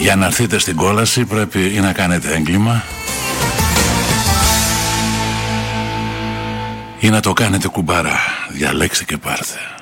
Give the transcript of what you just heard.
Για να έρθετε στην κόλαση πρέπει ή να κάνετε έγκλημα ή να το κάνετε κουμπάρα. Διαλέξτε και πάρτε.